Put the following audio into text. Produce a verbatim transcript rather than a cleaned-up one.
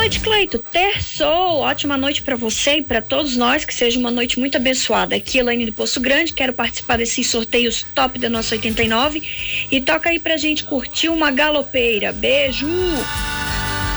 noite, Cleito. Terçou. Ótima noite pra você e pra todos nós. Que seja uma noite muito abençoada. Aqui, Elaine de Poço Grande. Quero participar desses sorteios top da nossa oitenta e nove. E toca aí pra gente curtir uma galopeira. Beijo!